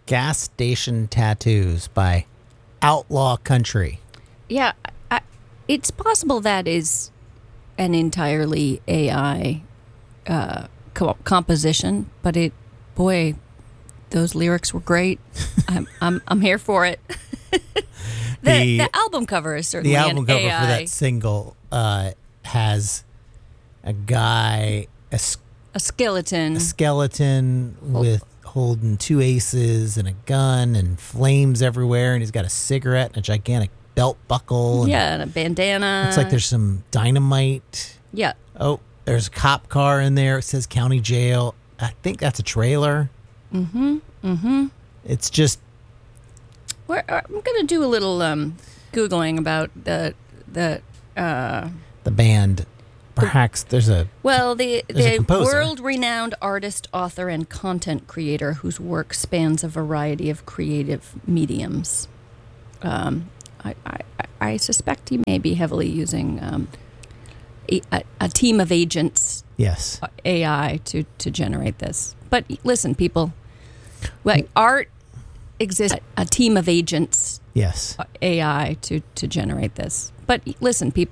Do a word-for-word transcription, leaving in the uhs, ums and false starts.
Gas Station Tattoos by Outlaw Country. Yeah, I, it's possible that is an entirely A I uh, co- composition, but it, boy, those lyrics were great. I'm I'm I'm here for it. the, The- the album cover is certainly The album an cover A I. for that single uh, has a guy, a, s- A skeleton. a skeleton with holding two aces and a gun and flames everywhere, and he's got a cigarette and a gigantic belt buckle. And Yeah, and a bandana. looks like there's some dynamite. Yeah. Oh, there's a cop car in there. It says county jail. I think that's a trailer. Mm-hmm. Mm-hmm. It's just We're, I'm going to do a little um, Googling about the, the uh, the band. Perhaps there's a well, the, There's a the composer. world-renowned artist, author, and content creator whose work spans a variety of creative mediums. Um, I, I, I suspect he may be heavily using um, a, a, a team of agents, yes. A I, to, to generate this. But listen, people, like art exists. A team of agents, Yes. A I, to, to generate this. But listen, people.